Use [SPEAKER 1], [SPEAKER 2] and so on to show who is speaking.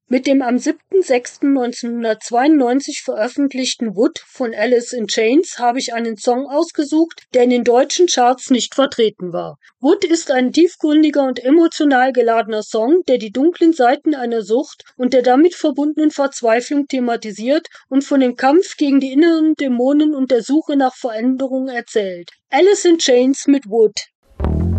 [SPEAKER 1] Mit dem am 7.6.1992 veröffentlichten Wood von Alice in Chains habe ich einen Song ausgesucht, der in den deutschen Charts nicht vertreten war. Wood ist ein tiefgründiger und emotional geladener Song, der die dunklen Seiten einer Sucht und der damit verbundenen Verzweiflung thematisiert und von dem Kampf gegen die inneren Dämonen und der Suche nach Veränderung erzählt. Alice in Chains mit Wood.